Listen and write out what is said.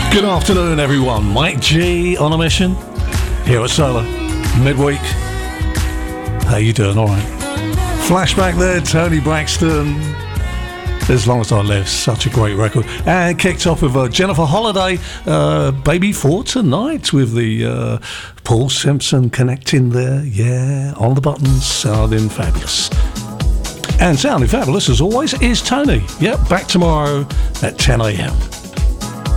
Good afternoon, everyone. Mike G on a mission here at Solar midweek. How you doing? All right. Flashback there, Tony Braxton. As Long As I Live, such a great record. And kicked off with Jennifer Holliday, Baby for Tonight, with the Paul Simpson connecting there. Yeah, on the buttons, sounding fabulous. And sounding fabulous, as always, is Tony. Yep, back tomorrow at 10 a.m.